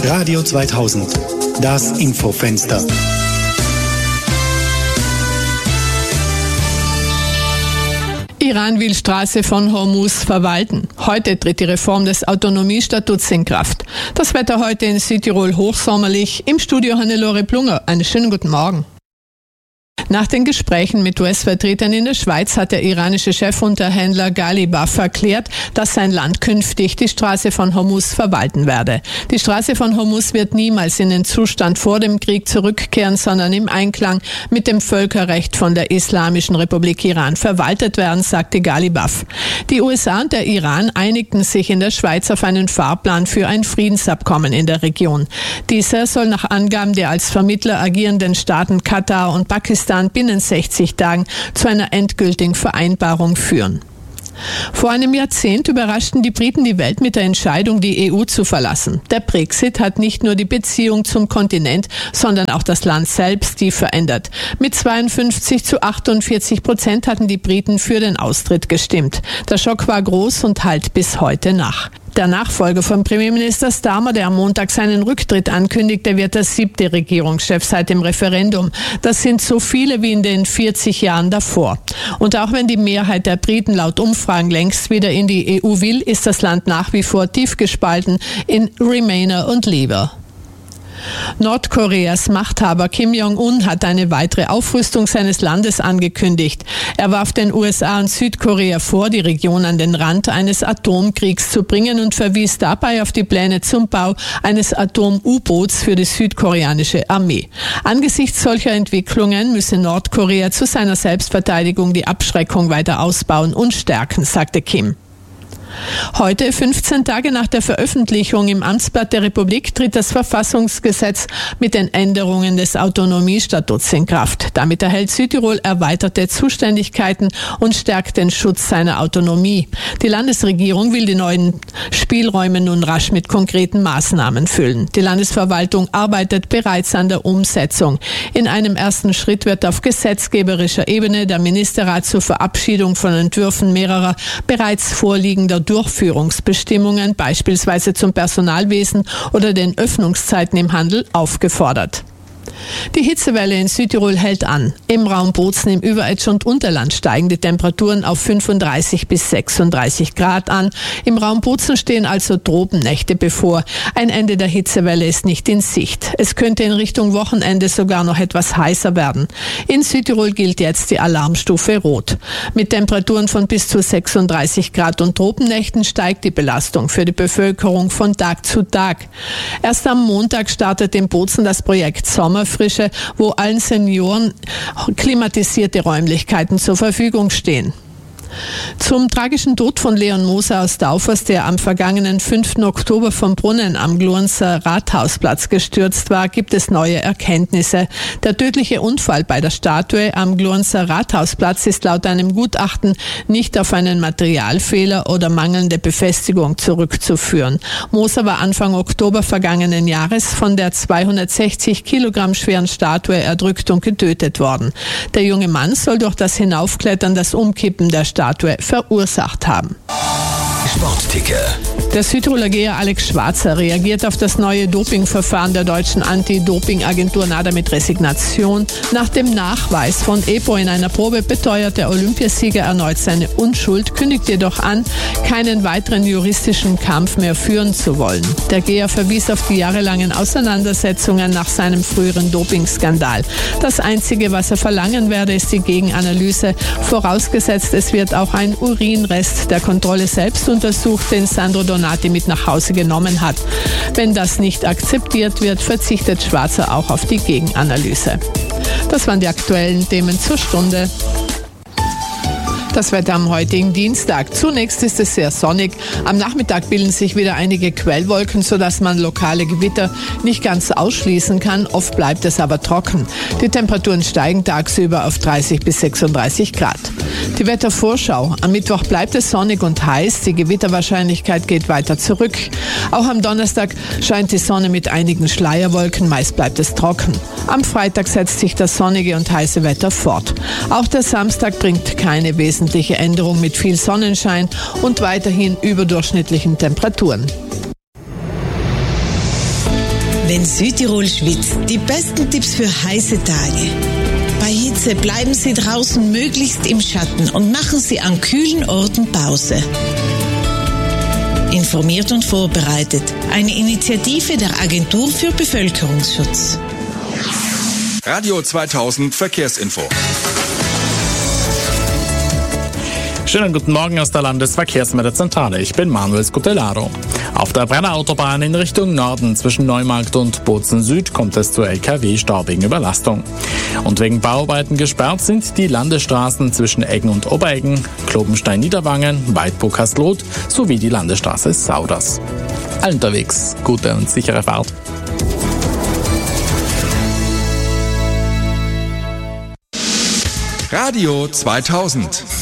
Radio 2000, das Infofenster. Iran will Straße von Hormuz verwalten. Heute tritt die Reform des Autonomiestatuts in Kraft. Das Wetter heute in Südtirol hochsommerlich. Im Studio Hannelore Plunger. Einen schönen guten Morgen. Nach den Gesprächen mit US-Vertretern in der Schweiz hat der iranische Chefunterhändler Ghalibaf erklärt, dass sein Land künftig die Straße von Hormuz verwalten werde. Die Straße von Hormuz wird niemals in den Zustand vor dem Krieg zurückkehren, sondern im Einklang mit dem Völkerrecht von der Islamischen Republik Iran verwaltet werden, sagte Ghalibaf. Die USA und der Iran einigten sich in der Schweiz auf einen Fahrplan für ein Friedensabkommen in der Region. Dieser soll nach Angaben der als Vermittler agierenden Staaten Katar und Pakistan binnen 60 Tagen zu einer endgültigen Vereinbarung führen. Vor einem Jahrzehnt überraschten die Briten die Welt mit der Entscheidung, die EU zu verlassen. Der Brexit hat nicht nur die Beziehung zum Kontinent, sondern auch das Land selbst tief verändert. Mit 52-48% hatten die Briten für den Austritt gestimmt. Der Schock war groß und hallt bis heute nach. Der Nachfolger von Premierminister Starmer, der am Montag seinen Rücktritt ankündigte, wird der 7. Regierungschef seit dem Referendum. Das sind so viele wie in den 40 Jahren davor. Und auch wenn die Mehrheit der Briten laut Umfragen längst wieder in die EU will, ist das Land nach wie vor tief gespalten in Remainer und Leaver. Nordkoreas Machthaber Kim Jong-un hat eine weitere Aufrüstung seines Landes angekündigt. Er warf den USA und Südkorea vor, die Region an den Rand eines Atomkriegs zu bringen und verwies dabei auf die Pläne zum Bau eines Atom-U-Boots für die südkoreanische Armee. Angesichts solcher Entwicklungen müsse Nordkorea zu seiner Selbstverteidigung die Abschreckung weiter ausbauen und stärken, sagte Kim. Heute, 15 Tage nach der Veröffentlichung im Amtsblatt der Republik, tritt das Verfassungsgesetz mit den Änderungen des Autonomiestatuts in Kraft. Damit erhält Südtirol erweiterte Zuständigkeiten und stärkt den Schutz seiner Autonomie. Die Landesregierung will die neuen Spielräume nun rasch mit konkreten Maßnahmen füllen. Die Landesverwaltung arbeitet bereits an der Umsetzung. In einem ersten Schritt wird auf gesetzgeberischer Ebene der Ministerrat zur Verabschiedung von Entwürfen mehrerer bereits vorliegender Durchführungsbestimmungen, beispielsweise zum Personalwesen oder den Öffnungszeiten im Handel, aufgefordert. Die Hitzewelle in Südtirol hält an. Im Raum Bozen im Überetsch und Unterland steigen die Temperaturen auf 35 bis 36 Grad an. Im Raum Bozen stehen also Tropennächte bevor. Ein Ende der Hitzewelle ist nicht in Sicht. Es könnte in Richtung Wochenende sogar noch etwas heißer werden. In Südtirol gilt jetzt die Alarmstufe Rot. Mit Temperaturen von bis zu 36 Grad und Tropennächten steigt die Belastung für die Bevölkerung von Tag zu Tag. Erst am Montag startet in Bozen das Projekt Sommerfrische, wo allen Senioren klimatisierte Räumlichkeiten zur Verfügung stehen. Zum tragischen Tod von Leon Moser aus Daufers, der am vergangenen 5. Oktober vom Brunnen am Glurnser Rathausplatz gestürzt war, gibt es neue Erkenntnisse. Der tödliche Unfall bei der Statue am Glurnser Rathausplatz ist laut einem Gutachten nicht auf einen Materialfehler oder mangelnde Befestigung zurückzuführen. Moser war Anfang Oktober vergangenen Jahres von der 260 Kilogramm schweren Statue erdrückt und getötet worden. Der junge Mann soll durch das Hinaufklettern das Umkippen der Statue verursacht haben. Sportticker. Der Südtiroler Geher Alex Schwarzer reagiert auf das neue Dopingverfahren der deutschen Anti-Doping-Agentur NADA mit Resignation. Nach dem Nachweis von EPO in einer Probe beteuert der Olympiasieger erneut seine Unschuld, kündigt jedoch an, keinen weiteren juristischen Kampf mehr führen zu wollen. Der Geher verwies auf die jahrelangen Auseinandersetzungen nach seinem früheren Dopingskandal. Das Einzige, was er verlangen werde, ist die Gegenanalyse. Vorausgesetzt, es wird auch ein Urinrest der Kontrolle selbst untersucht, den Sandro Donati mit nach Hause genommen hat. Wenn das nicht akzeptiert wird, verzichtet Schwarzer auch auf die Gegenanalyse. Das waren die aktuellen Themen zur Stunde. Das Wetter am heutigen Dienstag. Zunächst ist es sehr sonnig. Am Nachmittag bilden sich wieder einige Quellwolken, sodass man lokale Gewitter nicht ganz ausschließen kann. Oft bleibt es aber trocken. Die Temperaturen steigen tagsüber auf 30 bis 36 Grad. Die Wettervorschau. Am Mittwoch bleibt es sonnig und heiß. Die Gewitterwahrscheinlichkeit geht weiter zurück. Auch am Donnerstag scheint die Sonne mit einigen Schleierwolken. Meist bleibt es trocken. Am Freitag setzt sich das sonnige und heiße Wetter fort. Auch der Samstag bringt keine wesentliche Änderung mit viel Sonnenschein und weiterhin überdurchschnittlichen Temperaturen. Wenn Südtirol schwitzt, die besten Tipps für heiße Tage. Bei Hitze bleiben Sie draußen möglichst im Schatten und machen Sie an kühlen Orten Pause. Informiert und vorbereitet. Eine Initiative der Agentur für Bevölkerungsschutz. Radio 2000 Verkehrsinfo. Schönen guten Morgen aus der Landesverkehrsmittelzentrale. Ich bin Manuel Scutellaro. Auf der Brennerautobahn in Richtung Norden zwischen Neumarkt und Bozen Süd kommt es zu LKW-Stau wegen Überlastung. Und wegen Bauarbeiten gesperrt sind die Landesstraßen zwischen Eggen und Obereggen, Klobenstein-Niederwangen, Weidburg-Hasloth sowie die Landesstraße Sauders. Allen unterwegs gute und sichere Fahrt. Radio 2000.